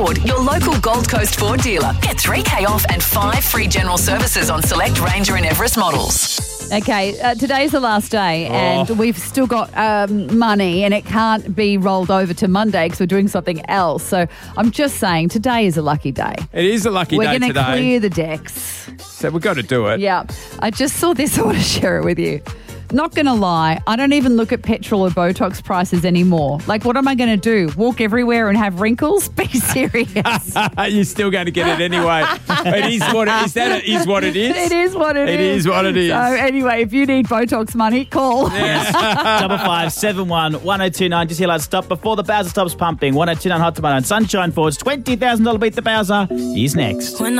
Ford, your local Gold Coast Ford dealer. Get $3,000 off and 5 free general services on select Ranger and Everest models. Okay, today's the last day and we've still got money and it can't be rolled over to Monday because we're doing something else. So I'm just saying today is a lucky day. It is a lucky We're day going today. to clear the decks. So we've got to do it. Yeah. I just saw this. I want to share it with you. Not going to lie, I don't even look at petrol or Botox prices anymore. Like, what am I going to do? Walk everywhere and have wrinkles? Be serious. You're still going to get it anyway. It is what it is. That is what it is. It is what it is. It is what it is. So anyway, if you need Botox money, call. 5571 1029. Just hear like stop before the Bowser stops pumping. 1029 Hot Tomato and Sunshine Force. $20,000 Beat the Bowser is next.